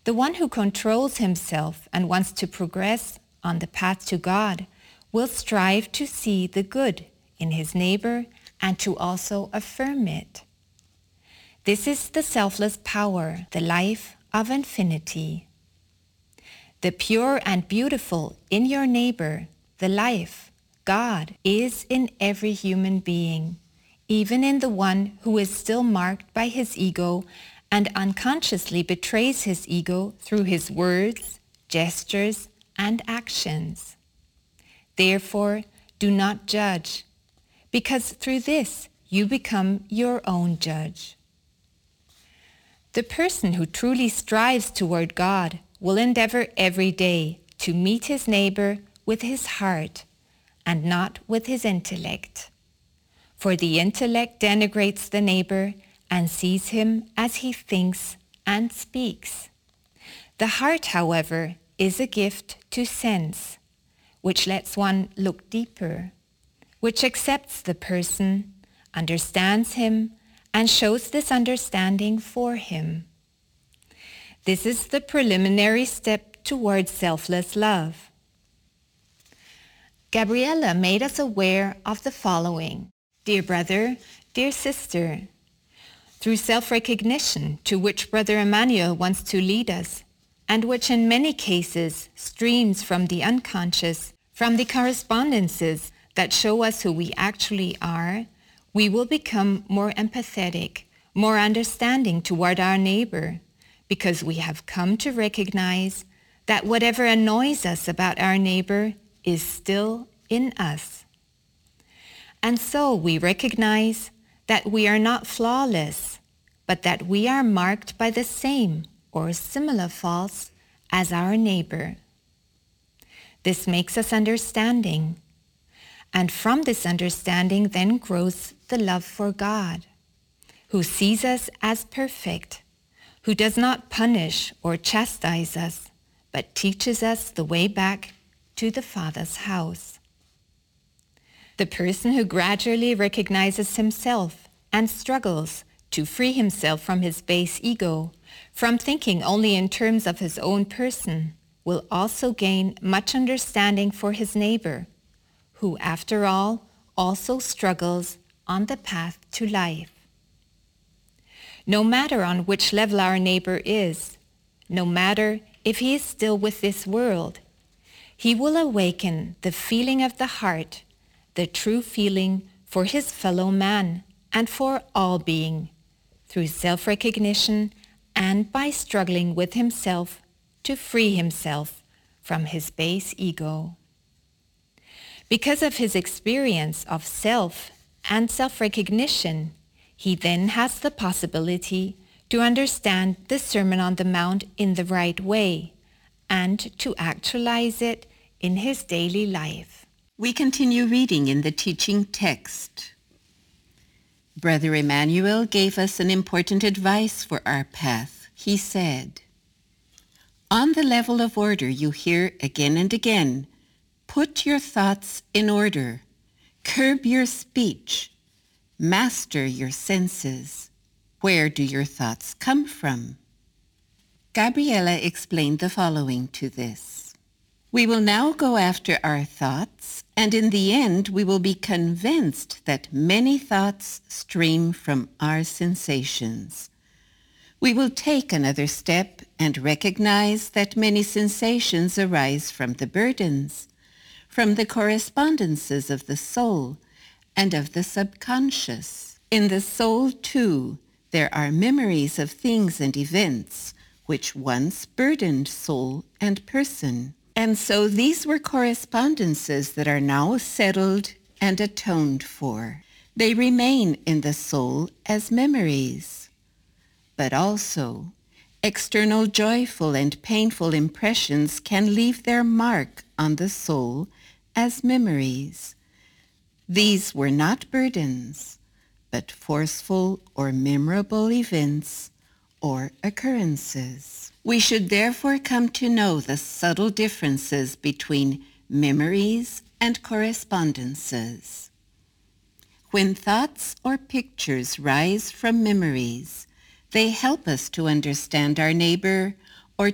The one who controls himself and wants to progress on the path to God will strive to see the good in his neighbor and to also affirm it. This is the selfless power, the life of infinity. The pure and beautiful in your neighbor, the life, God, is in every human being, even in the one who is still marked by his ego and unconsciously betrays his ego through his words, gestures, and actions. Therefore, do not judge, because through this you become your own judge. The person who truly strives toward God will endeavor every day to meet his neighbor with his heart and not with his intellect. For the intellect denigrates the neighbor and sees him as he thinks and speaks. The heart, however, is a gift to sense, which lets one look deeper, which accepts the person, understands him, and shows this understanding for him. This is the preliminary step towards selfless love. Gabriella made us aware of the following. Dear brother, dear sister, through self-recognition to which Brother Emmanuel wants to lead us, and which in many cases streams from the unconscious, from the correspondences that show us who we actually are, we will become more empathetic, more understanding toward our neighbor, because we have come to recognize that whatever annoys us about our neighbor is still in us. And so we recognize that we are not flawless, but that we are marked by the same or similar faults as our neighbor. This makes us understanding, and from this understanding then grows the love for God, who sees us as perfect, who does not punish or chastise us, but teaches us the way back to the Father's house. The person who gradually recognizes himself and struggles to free himself from his base ego, from thinking only in terms of his own person, will also gain much understanding for his neighbor, who, after all, also struggles on the path to life. No matter on which level our neighbor is, no matter if he is still with this world, he will awaken the feeling of the heart, the true feeling for his fellow man and for all being, through self-recognition and by struggling with himself to free himself from his base ego. Because of his experience of self and self-recognition, he then has the possibility to understand the Sermon on the Mount in the right way and to actualize it in his daily life. We continue reading in the teaching text. Brother Emmanuel gave us an important advice for our path. He said, "On the level of order you hear again and again, put your thoughts in order, curb your speech, master your senses. Where do your thoughts come from?" Gabriella explained the following to this. We will now go after our thoughts, and in the end we will be convinced that many thoughts stream from our sensations. We will take another step and recognize that many sensations arise from the burdens, from the correspondences of the soul and of the subconscious. In the soul, too, there are memories of things and events which once burdened soul and person. And so these were correspondences that are now settled and atoned for. They remain in the soul as memories. But also, external joyful and painful impressions can leave their mark on the soul as memories. These were not burdens, but forceful or memorable events or occurrences. We should therefore come to know the subtle differences between memories and correspondences. When thoughts or pictures rise from memories, they help us to understand our neighbor